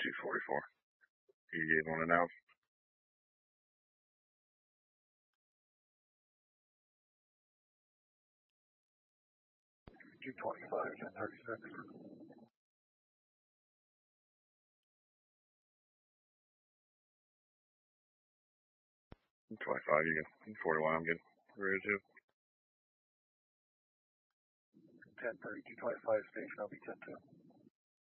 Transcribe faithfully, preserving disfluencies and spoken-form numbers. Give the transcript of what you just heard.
two forty-four. You gave one an out. two twenty-five, ten thirty-six. twenty-five, you get forty-one, I'm good. Ready to. ten thirty, two twenty-five station, I'll be ten two.